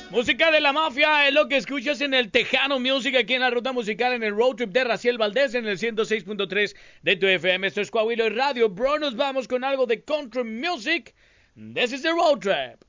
Música de la mafia es lo que escuchas en el Tejano Music, aquí en la ruta musical, en el Road Trip de Raciel Valdés, en el 106.3 de tu FM. Esto es Coahuila Radio, bro. Nos vamos con algo de country music. This is the Road Trip.